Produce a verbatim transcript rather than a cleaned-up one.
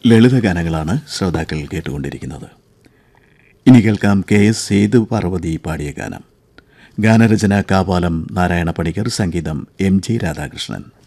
ലളിതഗാനങ്ങളാണ് ശ്രോതാക്കൾ കേട്ടുകൊണ്ടിരിക്കുന്നത്. ഇനി കേൾക്കാം കെ എസ് സേതു പാർവതി പാടിയ ഗാനം. ഗാനരചന കാവാലം നാരായണ പണിക്കർ, സംഗീതം എം ജി രാധാകൃഷ്ണൻ.